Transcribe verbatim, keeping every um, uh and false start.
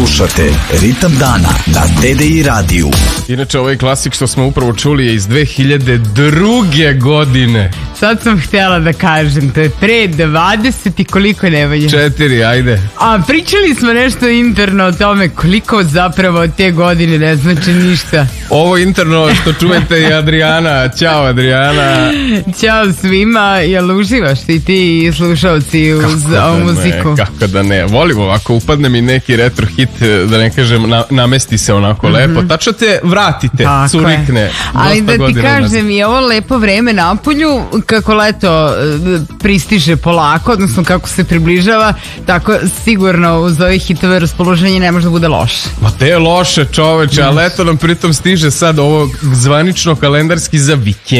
Slušate Ritam dana na T D I radiju. Inače, ovaj klasik što smo upravo čuli je iz dve hiljade druge godine. Sad sam htjela da kažem, to je pre dvadeset i koliko Nemanja? Četiri, ajde. A pričali smo nešto interno o tome koliko zapravo te godine ne znači ništa. Ovo interno što čujete je Adriana. Ćao Adriana. Ćao svima, jel uživaš ti ti i slušalci uz Kako ovu da muziku? Ne, kako da ne, volim ovako, upadne mi neki retro hit, da ne kažem, na, namesti se onako mm-hmm. lepo, tačno te vratite, tako curikne. Je. Ali da ti kažem, nas. I ovo lepo vreme napolju, kako leto pristiže polako, odnosno kako se približava, tako sigurno uz ove hitove raspoloženje ne može da bude loše. Ma te je loše, čoveče, a leto nam pritom stiže sad ovo zvanično kalendarski za vikend.